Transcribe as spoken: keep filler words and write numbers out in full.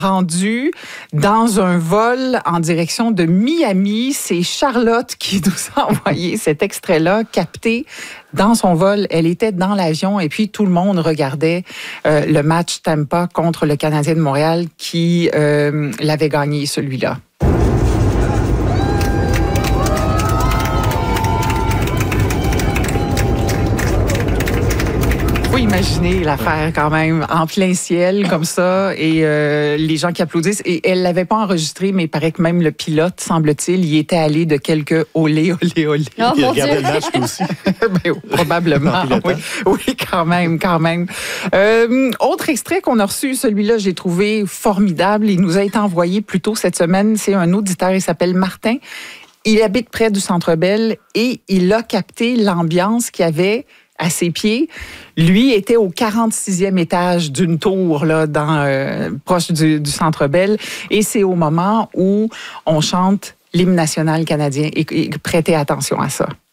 rendu dans un vol en direction de Miami. C'est Charlotte qui nous a envoyé cet extrait-là, capté dans son vol. Elle était dans l'avion et puis tout le monde regardait euh, le match Tampa contre le Canadien de Montréal qui euh, l'avait gagné, celui-là. Faut imaginer l'affaire quand même en plein ciel comme ça et euh, les gens qui applaudissent. Et elle l'avait pas enregistré, mais il paraît que même le pilote, semble-t-il, y était allé de quelques olé, olé, olé. Oh, il regardait le match aussi. Ben, probablement. Oui, oui, quand même, quand même. Euh, autre extrait qu'on a reçu, celui-là, j'ai trouvé formidable. Il nous a été envoyé plus tôt cette semaine. C'est un auditeur, il s'appelle Martin. Il habite près du Centre Bell et il a capté l'ambiance qu'il y avait à ses pieds. Lui était au quarante-sixième étage d'une tour là, dans, euh, proche du, du Centre Bell. Et c'est au moment où on chante l'hymne national canadien. Et, et prêtez attention à ça.